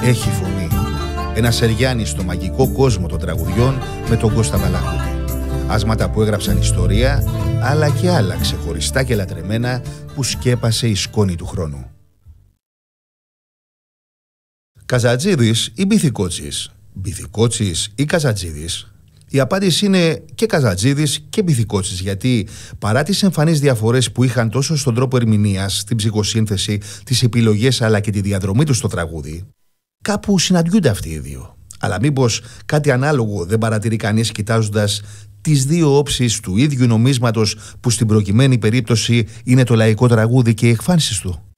έχει φωνή. Ένα Σεριάννη στο μαγικό κόσμο των τραγουδιών με τον Κώστα Βαλαχούτη. Άσματα που έγραψαν ιστορία, αλλά και άλλα ξεχωριστά και λατρεμένα που σκέπασε η σκόνη του χρόνου. Καζατζίδης ή Μπιθικότσης? Μπιθικότσης ή Καζατζίδης? Η απάντηση είναι και Καζατζίδης και Μπιθικότσης, γιατί παρά τις εμφανείς διαφορές που είχαν τόσο στον τρόπο ερμηνείας, την ψυχοσύνθεση, τις επιλογές αλλά και τη διαδρομή τους στο τραγούδι, κάπου συναντιούνται αυτοί οι δύο. Αλλά μήπως κάτι ανάλογο δεν παρατηρεί κανείς κοιτάζοντας τις δύο όψεις του ίδιου νομίσματος που στην προκειμένη περίπτωση είναι το λαϊκό τραγούδι και οι εκφάνσεις του?